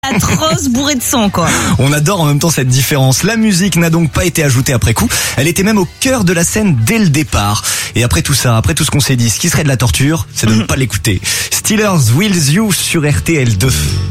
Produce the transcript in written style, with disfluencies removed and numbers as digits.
atroce, bourré de sang, quoi. On adore en même temps cette différence. La musique n'a donc pas été ajoutée après coup. Elle était même au cœur de la scène dès le départ. Et après tout ça, après tout ce qu'on s'est dit, ce qui serait de la torture, c'est de ne pas l'écouter. Steelers Will You sur RTL2.